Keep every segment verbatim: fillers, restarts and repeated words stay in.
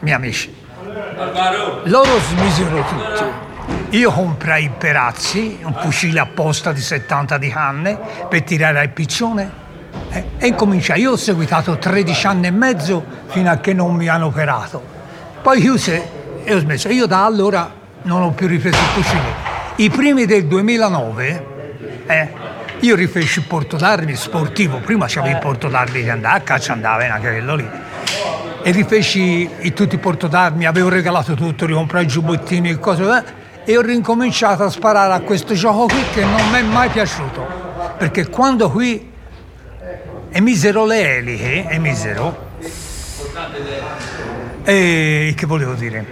miei amici. Loro smisero tutti. Io comprai Perazzi, un fucile apposta di settanta di canne per tirare al piccione eh, e incominciai. Io ho seguitato tredici anni e mezzo fino a che non mi hanno operato. Poi chiuse e ho smesso. Io da allora non ho più ripreso il fucile. I primi del duemilanove eh, io rifeci il porto d'armi sportivo. Prima c'avevo il porto d'armi che andava a caccia, andava in quello lì. E rifeci i, tutti i porto d'armi, avevo regalato tutto, ricomprai i giubbettini e cose, eh, e ho ricominciato a sparare a questo gioco qui che non mi è mai piaciuto. Perché quando qui emisero le eliche, emisero, e che volevo dire?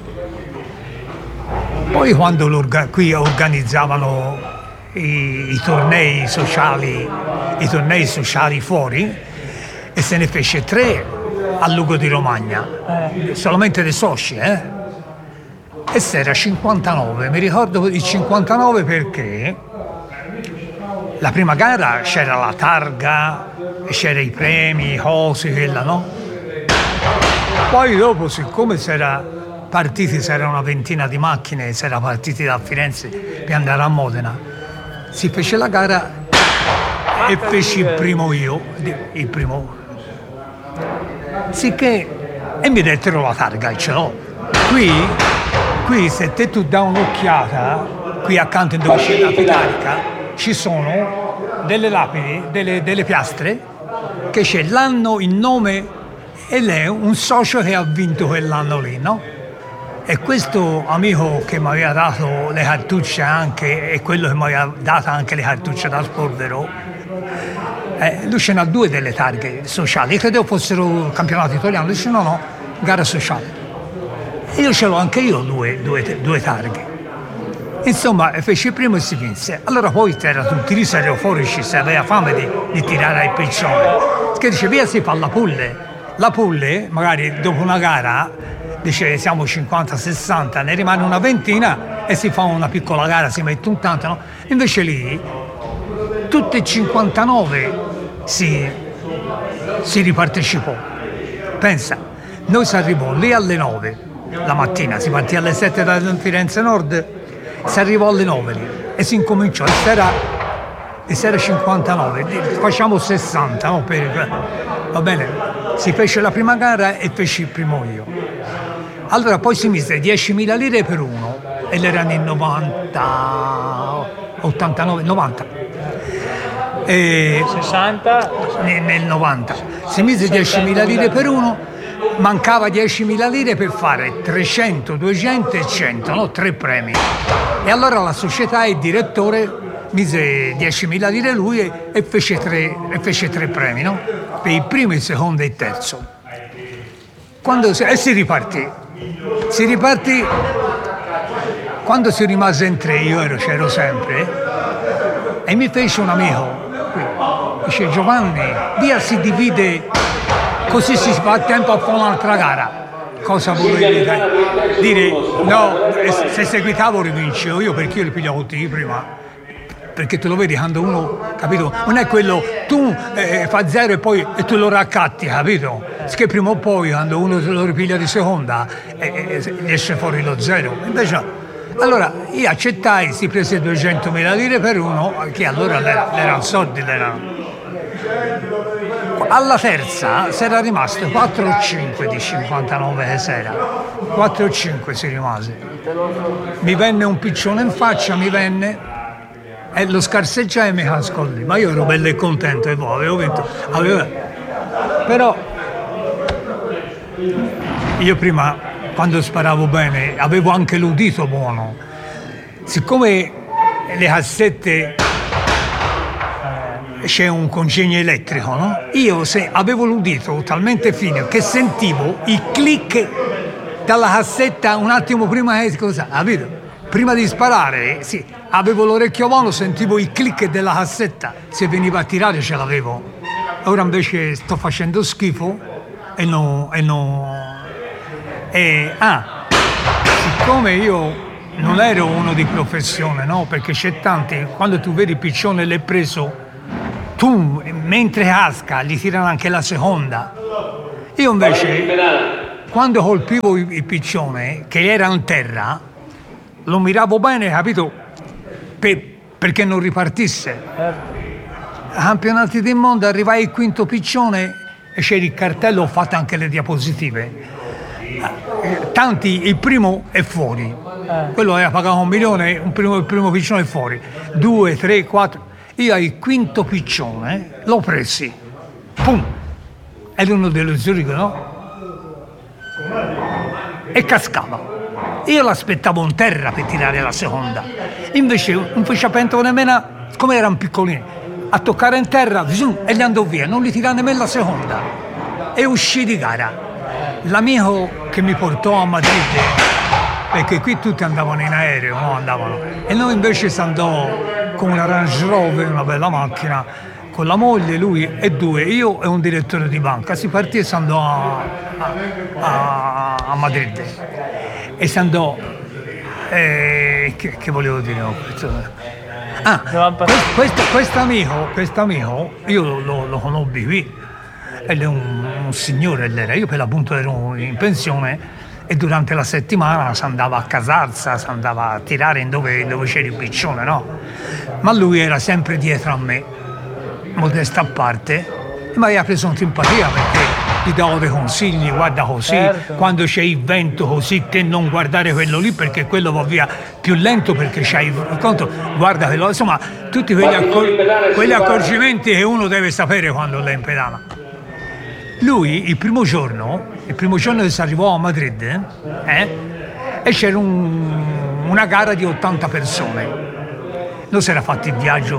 Poi quando qui organizzavano i, i tornei sociali, i tornei sociali fuori, e se ne fece tre a Lugo di Romagna, eh. solamente dei soci, eh? E s'era cinquantanove, mi ricordo il cinquantanove perché la prima gara c'era la targa, c'era i premi, cose, quella, no? Poi dopo, siccome s'era partiti, c'era una ventina di macchine, s'era partiti da Firenze per andare a Modena, si fece la gara e feci il primo io, il primo. Sicché, e mi dettero la targa e ce l'ho. Qui, qui se te tu dai un'occhiata, qui accanto dove c'è la pitarica, ci sono delle lapidi, delle, delle piastre, che c'è l'anno, il nome e lei un socio che ha vinto quell'anno lì, no? E questo amico che mi aveva dato le cartucce anche, e quello che mi aveva dato anche le cartucce da Spolvero, Eh, lui ce n'ha due delle targhe sociali, io credevo fossero campionato italiano, dice no no, gara sociale. E io ce l'ho anche io due, due, due targhe. Insomma, fece il primo e si vinse. Allora poi c'era tutti lì, saremo fuori, ci si aveva fame di, di tirare al piccione. Che dice via si fa la pulle. La pulle, magari dopo una gara, dice siamo cinquanta sessanta, ne rimane una ventina e si fa una piccola gara, si mette un tanto, no? Invece lì tutte e cinquantanove si, si ripartecipò. Pensa, noi si arrivò lì alle nove la mattina, si partì alle sette da Firenze Nord, si arrivò alle nove lì e si incominciò, e s'era, e s'era cinquantanove, facciamo sessanta, no? Per, va bene, si fece la prima gara e feci il primo io. Allora poi si mise diecimila lire per uno e l'erano in novanta, ottantanove, novanta. E sessanta nel novanta si mise diecimila lire per uno, mancava diecimila lire per fare trecento, duecento e cento, no? Tre premi. E allora la società e il direttore mise diecimila lire lui e, e, fece tre, e fece tre premi, no? Per il primo, il secondo e il terzo. Quando si, e si ripartì. Si ripartì quando si rimase in tre, io ero, c'ero sempre, e mi fece un amico. Dice Giovanni, via si divide, così si fa tempo a fare un'altra gara. Cosa volevi dire? Dire no, se seguitavo rivincevo io perché io li pigliavo tutti prima. Perché tu lo vedi quando uno, capito? Non è quello, tu eh, fa zero e poi e tu lo raccatti, capito? Che prima o poi quando uno lo ripiglia di seconda eh, eh, esce fuori lo zero. Invece no. Allora io accettai, si prese duecentomila lire per uno, che allora erano soldi, erano. Alla terza si era rimasto quattro o cinque di cinquantanove che s'era, quattro o cinque si rimase. Mi venne un piccione in faccia, mi venne, e lo scarseggiai e mi cascò lì, ma io ero bello e contento e poi avevo vinto. Avevo... Però io prima, quando sparavo bene, avevo anche l'udito buono. Siccome le cassette c'è un congegno elettrico, no? Io se avevo l'udito talmente fine che sentivo il click dalla cassetta un attimo prima che cosa, capito? Prima di sparare, sì, avevo l'orecchio buono, sentivo il click della cassetta, se veniva a tirare ce l'avevo. Ora invece sto facendo schifo e non... E non e, ah, siccome io non ero uno di professione, no? Perché c'è tanti, quando tu vedi il piccione l'hai preso, tu mentre casca gli tirano anche la seconda. Io invece quando colpivo il, il piccione, che era in terra, lo miravo bene, capito? Per, perché non ripartisse. Ai campionati del mondo arrivai il quinto piccione e c'era il cartello, ho fatto anche le diapositive. Tanti, il primo è fuori, eh. quello aveva pagato un milione, un primo, il primo piccione è fuori, due, tre, quattro. Io il quinto piccione l'ho presi, pum, era uno dello zurigo, no? E cascava. Io l'aspettavo in terra per tirare la seconda, invece non fece pentola nemmeno, come erano piccolini, a toccare in terra zoom, e gli andò via, non li tirava nemmeno la seconda e uscì di gara. L'amico che mi portò a Madrid, perché qui tutti andavano in aereo, no? Andavano, e noi invece si andò con una Range Rover, una bella macchina, con la moglie, lui e due, io e un direttore di banca. Si partì e si andò a, a, a Madrid e si andò, eh, che, che volevo dire? No? Ah, questo, questo amico, questo amico, io lo, lo conobbi qui. Ed è un, un signore, era. Io per l'appunto ero in pensione e durante la settimana si andava a Casarza, si andava a tirare in dove, dove c'era il piccione, no? Ma lui era sempre dietro a me, modesta a parte, e mi aveva preso in simpatia perché gli davo dei consigli, guarda così, certo. Quando c'è il vento così te non guardare quello lì perché quello va via più lento perché c'hai il conto, guarda quello, insomma, tutti quegli, accor- quegli accorgimenti che uno deve sapere quando è in pedana. Lui il primo giorno, il primo giorno che si arrivò a Madrid, eh, e c'era un, una gara di ottanta persone. Noi si era fatto il viaggio,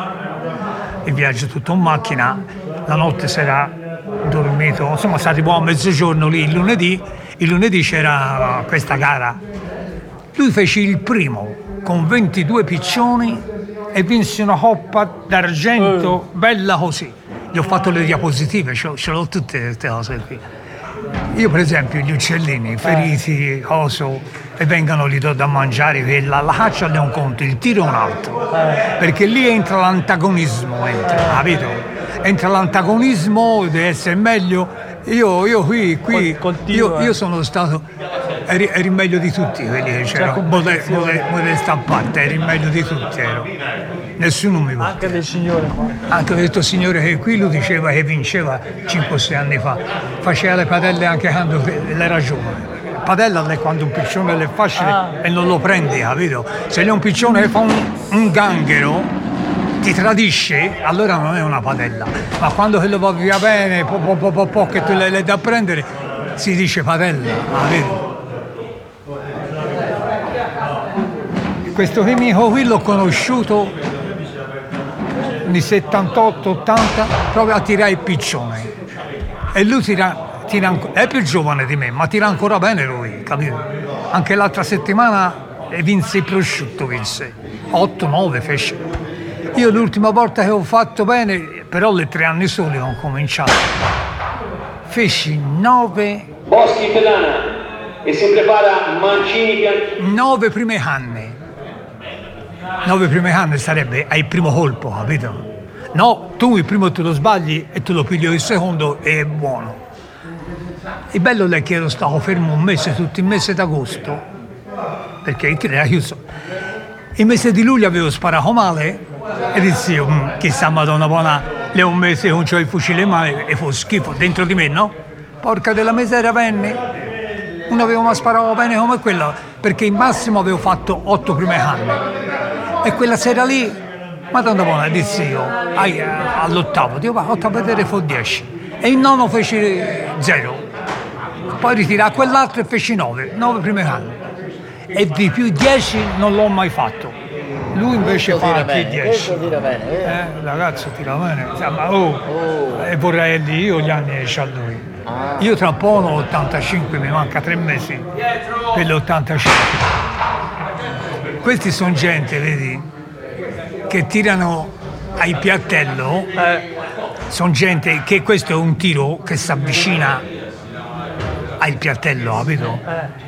il viaggio tutto in macchina, la notte si era dormito, insomma si arrivò a mezzogiorno lì il lunedì, il lunedì c'era questa gara. Lui fece il primo con ventidue piccioni e vinse una coppa d'argento bella così. Gli ho fatto le diapositive, ce l'ho tutte queste cose qui. Io per esempio gli uccellini feriti, coso, e vengano lì da mangiare, la, la caccia è un conto, il tiro è un altro, perché lì entra l'antagonismo, entra, capito? Entra l'antagonismo, deve essere meglio. Io, io qui, qui io, io sono stato, eri, eri meglio di tutti quelli che c'erano, modesta modest, a parte, eri meglio di tutti, ero. Nessuno mi va. Anche del signore qua. Anche questo signore che qui lui diceva che vinceva cinque sei anni fa, faceva le padelle anche quando era giovane. Padella è quando un piccione è facile ah. e non lo prendi, capito? Se è un piccione che fa un, un ganghero, ti tradisce, allora non è una padella. Ma quando quello va via bene, po, po, po, po, po che tu le, le da prendere, si dice padella, capito? Questo chimico qui l'ho conosciuto nel settantotto ottanta proprio a tirare il piccione e lui tira, tira è più giovane di me ma tira ancora bene lui, capito? Anche l'altra settimana vinse il prosciutto, vinse otto nove fece. Io l'ultima volta che ho fatto bene, però le tre anni soli ho cominciato, feci nove Boschi in pedana e si prepara Mancini Piantini. nove prime canne. Nove prime canne sarebbe al primo colpo, capito? No, tu il primo te lo sbagli e tu lo pigli il secondo e è buono. Il bello è che ero stato fermo un mese, tutto il mese d'agosto, perché era chiuso. Il mese di luglio avevo sparato male e dissi io, chissà Madonna buona, le un mese che non c'ho il fucile in mano e fu schifo dentro di me, no? Porca della miseria venne, non avevo mai sparato bene come quello, perché il massimo avevo fatto otto prime canne. E quella sera lì, Madonna buona, dissi io, all'ottavo, dico va, otto a vedere fu dieci. E il nono feci zero. Poi ritirai quell'altro e feci nove, nove prime canne. E di più dieci non l'ho mai fatto. Lui invece fa anche dieci. Tira bene, eh, ragazzo tira bene. Ma, oh, oh. E vorrei dire io gli anni che c'ha lui. Ah. Io tra poco ho ottantacinque, mi manca tre mesi per le ottantacinque. Questi sono gente, vedi, che tirano ai piattello, eh. sono gente che questo è un tiro che si avvicina al piattello, capito?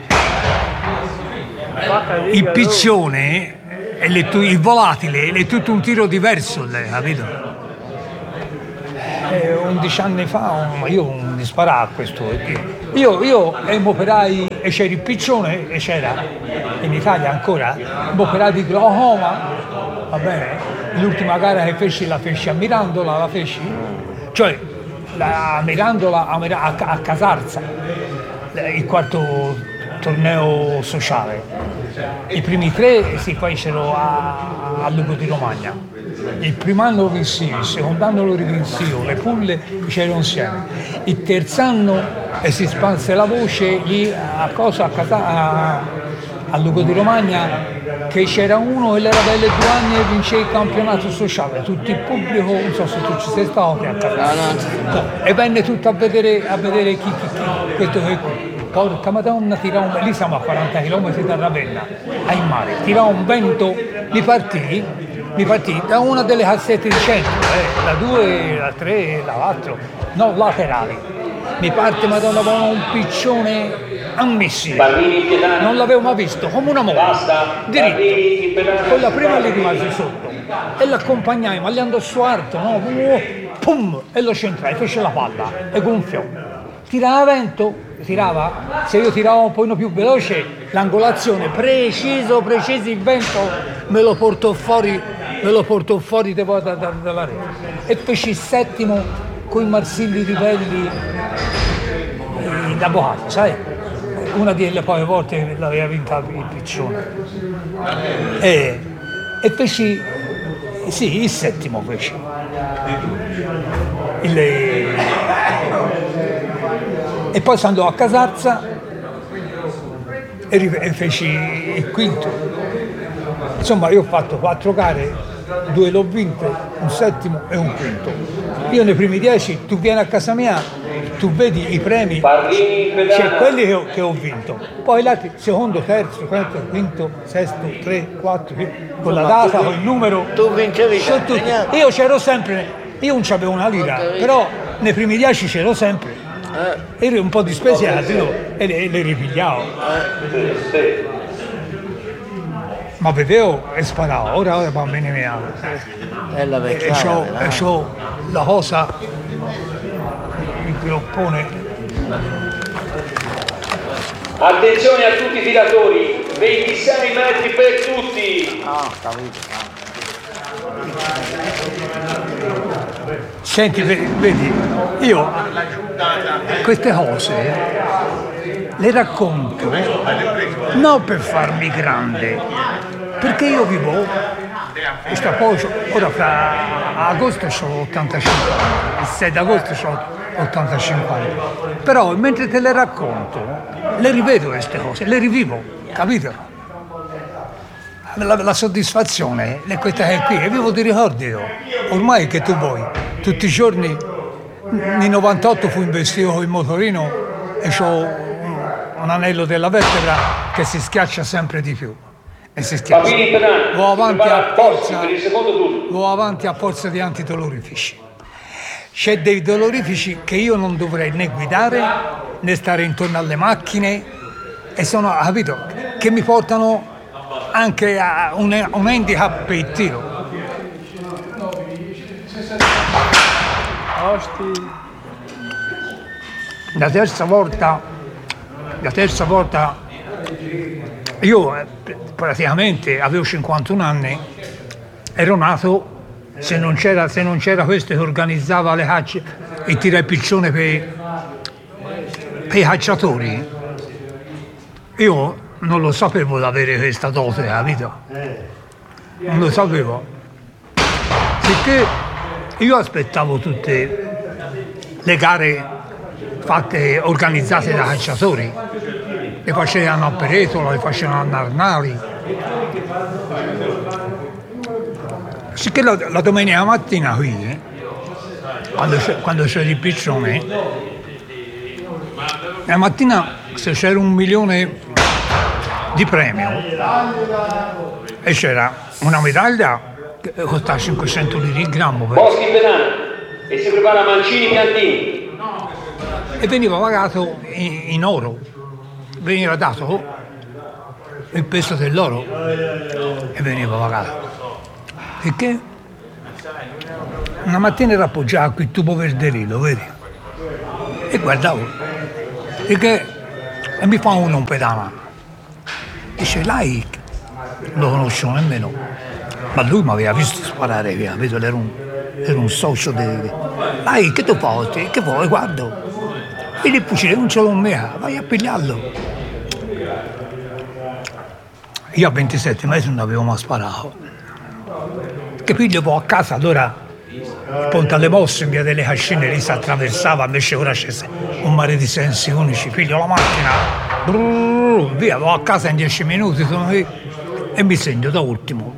Eh. Il piccione, e le, il volatile, è tutto un tiro diverso, capito? Eh, undici anni fa io non disparavo a questo, perché Io, io e operai, e c'era il Piccione, e c'era in Italia ancora, operai di Oklahoma, va bene? L'ultima gara che feci la feci a Mirandola, la feci, cioè la, a Mirandola, a, a, a Casarza, il quarto torneo sociale. I primi tre si fecero a, a Lugo di Romagna. Il primo anno lo vinsi, il secondo anno lo rivinsi io, le pulle c'erano insieme. Il terzo anno e si spanse la voce lì a cosa a, casa, a, a Lugo di Romagna che c'era uno che era delle due anni e vince il campionato sociale, tutto il pubblico, non so se tu ci sei stato a casa. No, e venne tutto a vedere, a vedere chi, chi, chi questo che porca madonna, tirava un, lì siamo a quaranta chilometri da Ravenna, ai mare, tirava un vento, mi partì, mi partì da una delle cassette di centro, eh, la due, la tre, la quattro, no, laterali. Mi parte madonna con un piccione ammissibile, non l'avevo mai visto, come una molla, diritto, con la prima gli rimase sotto e l'accompagnai, ma gli andò su alto, no? Pum, e lo centrai, fece la palla e gonfiò. Tirava vento, tirava, se io tiravo un po' più veloce, l'angolazione, preciso, preciso il vento, me lo portò fuori, me lo portò fuori da, da, da, dalla rete. E feci il settimo con i Marsilli Rivelli eh, d'Avvocato, sai? Una delle poche volte l'aveva vinta il Piccione. E, e feci, sì, il settimo feci. Il, e poi si andò a Casarza e, e feci il quinto. Insomma, io ho fatto quattro gare, due l'ho vinte, un settimo e un quinto. Io nei primi dieci, tu vieni a casa mia, tu vedi i premi, c'è quelli che ho, che ho vinto. Poi gli altri, secondo, terzo, quarto, quinto, sesto, tre, quattro, con la data, con il numero. Tu vincevi tutti. Io c'ero sempre, io non c'avevo una lira, però nei primi dieci c'ero sempre. Eh. Ero un po' dispesiato e le, le ripigliavo. Eh. Ma vedevo e sparavo, ora ora bambini mia. È la e c'ho, e c'ho la cosa, il groppone. Attenzione a tutti i tiratori, ventisei metri per tutti. Ah, capito. Senti, vedi, io queste cose le racconto non per farmi grande, perché io vivo, ora fra agosto ho ottantacinque anni, il sei d'agosto ho ottantacinque anni, però mentre te le racconto, le rivedo queste cose, le rivivo, capito? La, la soddisfazione è questa che è qui, e vivo di ricordi io. Ormai che tu vuoi, tutti i giorni, nel novantotto fui investito con il motorino e ho un, un anello della vertebra che si schiaccia sempre di più. E si schiaccia. Vado avanti a forza, vado avanti a forza di antidolorifici. C'è dei dolorifici che io non dovrei né guidare né stare intorno alle macchine e sono, capito, che mi portano anche a un, un handicap per il tiro. La terza volta, la terza volta io praticamente avevo cinquantuno anni, ero nato, se non c'era, se non c'era questo che organizzava le cacce, il tiro al piccione per, per i cacciatori, io non lo sapevo di avere questa dote, capito? Non lo sapevo. Perché io aspettavo tutte le gare fatte, organizzate da cacciatori. Le facevano a Peretola, le facevano a Narnali. Sicché la, la domenica mattina qui, eh, quando, quando c'era il piccione, la mattina se c'era un milione di premio e c'era una medaglia che costava cinquecento lire il grammo per... Boschi Benano e si prepara Mancini Piantini e veniva pagato in, in oro, veniva dato il peso dell'oro e veniva pagato perché una mattina era appoggiato qui tubo Verderilo, vedi? E guardavo E, che, e mi fa uno un pedana. Dice, lei non lo conosco nemmeno, ma lui mi aveva visto sparare via, vedo, era un, era un socio di... Lei che tu fai? Che vuoi? Guarda, vedi il fucile, non ce l'ho mia, vai a pigliarlo. Io a ventisette metri non avevo mai sparato. Che piglio poi a casa, allora il ponte alle mosse in via delle Cascine lì si attraversava, invece ora c'è un mare di sensi unici, piglio la macchina, brrr, via, vado a casa in dieci minuti, sono lì e mi segno da ultimo.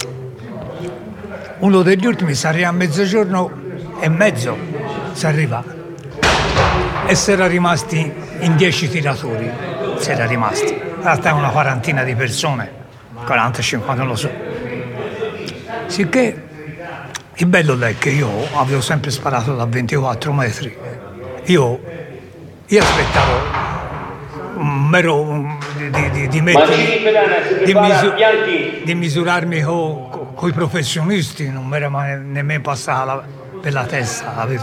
Uno degli ultimi si arriva a mezzogiorno e mezzo, si arriva, e si era rimasti in dieci tiratori, si era rimasti, in realtà una quarantina di persone, quaranta cinquanta non lo so. Sicché il bello è che io avevo sempre sparato da ventiquattro metri, io, io aspettavo un mero di, di, di, mettere, di, misu, di misurarmi con co, i professionisti, non mi era mai nemmeno passata la, per la testa, capito?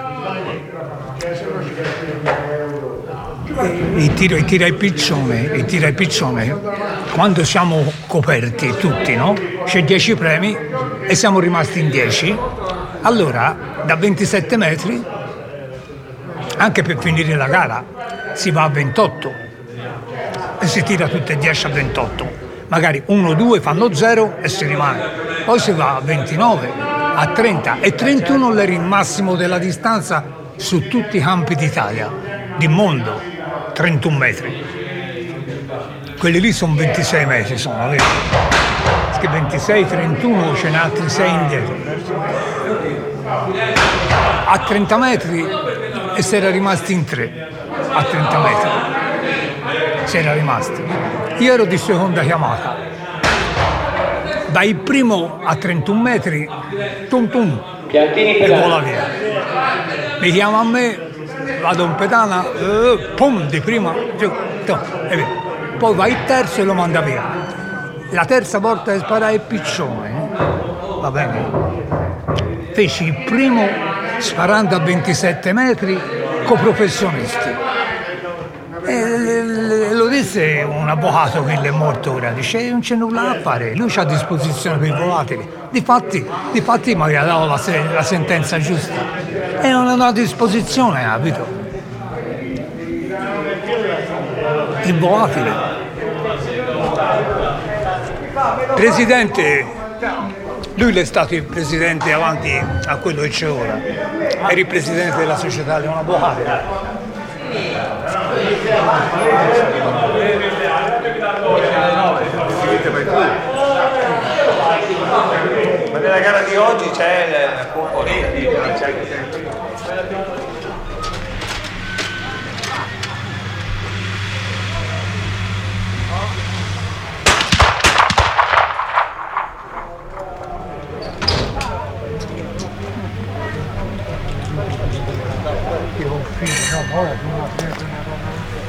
Il tiro, il tiro ai piccione, il tiro ai piccione, quando siamo coperti tutti, no? C'è dieci premi e siamo rimasti in dieci, allora da ventisette metri, anche per finire la gara, si va a ventotto e si tira tutte e dieci a ventotto, magari uno due fanno zero e si rimane, poi si va a ventinove, a trenta e trentuno è il massimo della distanza su tutti i campi d'Italia, di mondo, trentuno metri. Quelli lì sono ventisei metri, sono vero? Perché ventisei, trentuno, ce n'è altri sei indietro. A trenta metri e si era rimasti in tre, a trenta metri. Si era rimasti. Io ero di seconda chiamata. Dal primo a trentuno metri, tum tum, e vola via. Mi chiama a me, vado in pedana, eh, pum, di prima, giù, to, e via. Poi va il terzo e lo manda via. La terza volta che sparai il piccione, eh, va bene, feci il primo sparando a ventisette metri con professionisti. E lo disse un avvocato che è morto ora, dice non c'è nulla da fare, lui c'ha a disposizione per i volatili. Difatti, difatti mi aveva dato la, se, la sentenza giusta e non è a disposizione, capito? Il volatile. Presidente, lui è stato il presidente avanti a quello che c'è ora, era il presidente della società Leone Avvocati. Ma nella gara di oggi c'è il componente, Io ho finito, no, ora,